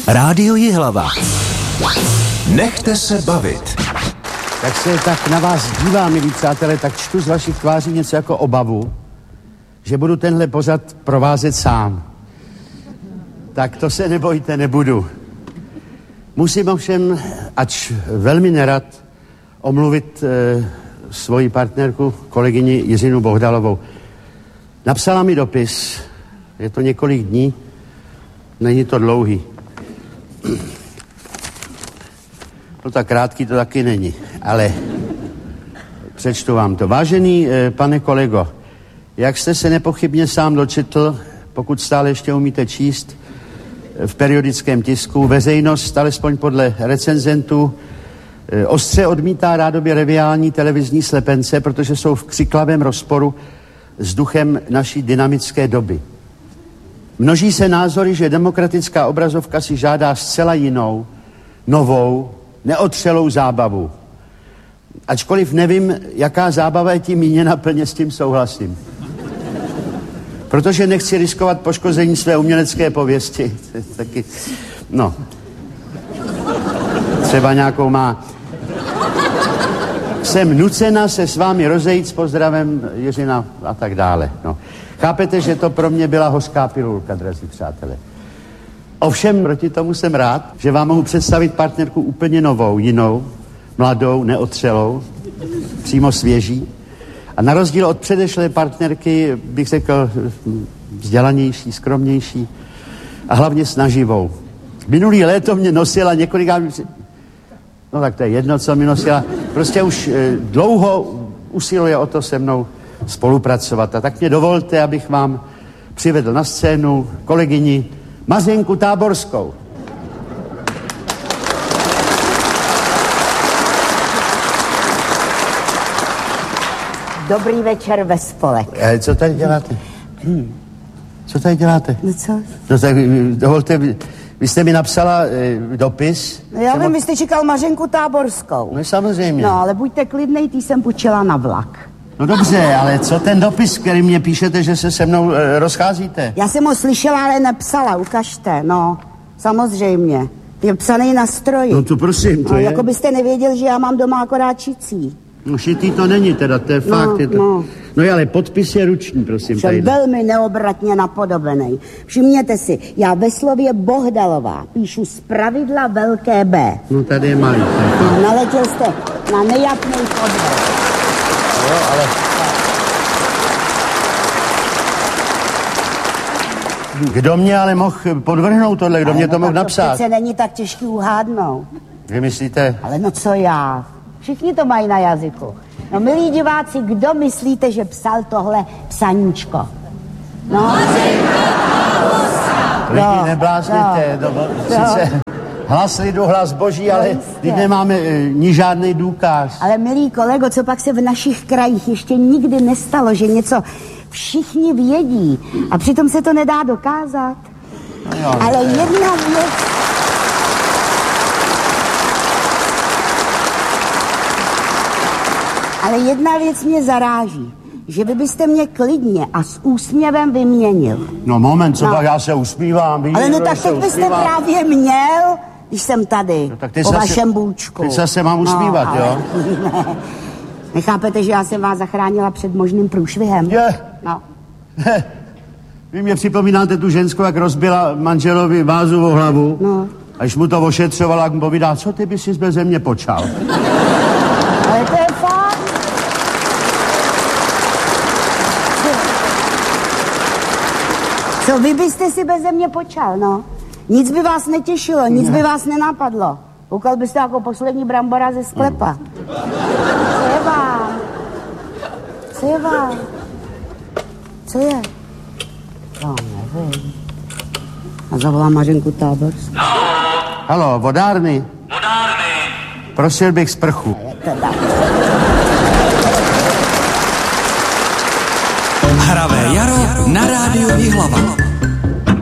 Rádio Jihlava. Nechte se bavit. Jak se tak na vás dívám, milí přátelé, tak čtu z vašich tváří něco jako obavu, že budu tenhle pořad provázet sám. Tak to se nebojte, nebudu. Musím ovšem, ač velmi nerad, omluvit svoji partnerku, kolegyni Jiřinu Bohdalovou. Napsala mi dopis, je to několik dní, není to dlouhý. No tak krátký to taky není, ale přečtu vám to. Vážený pane kolego, jak jste se nepochybně sám dočetl, pokud stále ještě umíte číst v periodickém tisku, veřejnost, alespoň podle recenzentů, ostře odmítá rádoby reviální televizní slepence, protože jsou v křiklavém rozporu s duchem naší dynamické doby. Množí se názory, že demokratická obrazovka si žádá zcela jinou, novou, neotřelou zábavu. Ačkoliv nevím, jaká zábava je tím míněna, plně s tím souhlasím. Protože nechci riskovat poškození své umělecké pověsti. Taky, no. Třeba nějakou má. Jsem nucena se s vámi rozejít s pozdravem Jiřina a tak dále. No. Chápete, že to pro mě byla hořká pilulka, drazí přátelé. Ovšem, proti tomu jsem rád, že vám mohu představit partnerku úplně novou, jinou, mladou, neotřelou, přímo svěží. A na rozdíl od předešlé partnerky bych řekl vzdělanější, skromnější a hlavně snaživou. Minulý léto mě nosila několikrát, no tak to je jedno, co mi nosila, prostě už dlouho usiluje o to se mnou spolupracovat. A tak mě dovolte, abych vám přivedl na scénu kolegyni Mařenku Táborskou. Dobrý večer ve spolek. Co tady děláte? Co tady děláte? No co? No tak dovolte, vy jste mi napsala dopis. No já vím, vy jste čekal Mařenku Táborskou. No samozřejmě. No ale buďte klidnej, tý jsem půjčila na vlak. No dobře, ale co ten dopis, který mě píšete, že se mnou rozcházíte? Já jsem ho slyšela, ale nepsala, ukažte, no. Samozřejmě. Je psaný na stroji. No to prosím, to no, je. Jako byste nevěděl, že já mám doma akorát čicí. No šitý to není teda, to je fakt. Je to... No ale podpis je ruční, prosím. Jsem velmi neobratně napodobený. Všimněte si, já ve slově Bohdalová píšu zpravidla velké B. No tady je malý. No, naletěl jste na nejapnej podvod. Jo, ale... Kdo mě ale mohl podvrhnout tohle? Kdo mě to mohl napsat? To přece není tak těžký uhádnout. Vy myslíte? Ale no co já? Všichni to mají na jazyku. No milí diváci, kdo myslíte, že psal tohle psaníčko? No. Lidi, neblázněte. Sice hlas lidu, hlas boží, ale teď nemáme ni žádný důkaz. Ale milý kolego, co pak se v našich krajích ještě nikdy nestalo, že něco všichni vědí a přitom se to nedá dokázat. No, ale jedna věc... Ale jedna věc mě zaráží, že vy byste mě klidně a s úsměvem vyměnil. No moment, co pak já se usmívám. Ale no tak teď byste právě měl, když jsem tady, no, po vašem bůčku. Teď se mám usmívat, no, jo? Ne. Nechápete, že já jsem vás zachránila před možným průšvihem? Je. No. Vy mě připomínáte tu ženskou, jak rozbila manželovi vázovou hlavu. No. A když mu to ošetřovala, jak mu povídá, co ty by si beze mě počal? Ale to je fakt. Co vy byste si beze mě počal, no? Nic by vás netěšilo, nic by vás nenapadlo. Koukal byste jako poslední brambora ze sklepa. Co je vám? Co je vám? Co je? No, nevím. A zavolám Mařenku Táborskou. Haló, vodárny? Vodárny. Prosil bych sprchu. Hravé jaro na rádiu Jihlava.